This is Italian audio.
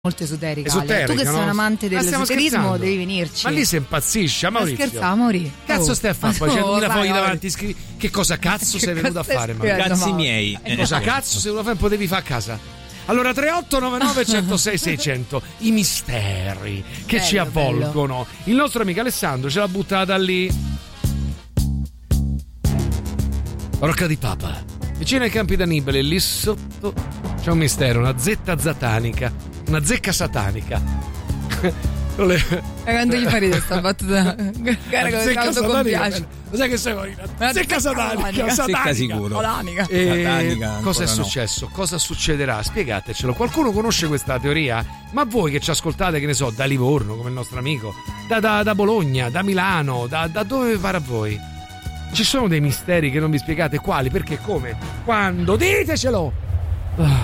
molto esoterica. Esoterica, tu che sei no? un amante dell'esoterismo devi venirci. Ma lì si impazzisce, Maurizio. Scherzavo, Mauri. Cazzo stai a fare? Poi c'è la foglia davanti, scrivi che cosa cazzo sei venuto a fare, Maurizio? Cazzi miei. Cosa cazzo sei venuto a fare? Potevi fare a casa. Allora 3899 106 600, i misteri che ci avvolgono. Il nostro amico Alessandro ce l'ha buttata lì. Rocca di Papa, vicino ai campi d'Annibale, lì sotto c'è un mistero, una zetta satanica, una zecca satanica. Quando gli fai questa battuta? Guarda come tanto compiace. Lo sai che sei una zecca satanica, Zecca sicuro. Satanica, cosa è successo? No. Cosa succederà? Spiegatecelo. Qualcuno conosce questa teoria? Ma voi che ci ascoltate, che ne so, da Livorno, come il nostro amico, da Bologna, da Milano, da dove pare a voi? Ci sono dei misteri che non vi spiegate? Quali? Perché? Come? Quando? Ditecelo!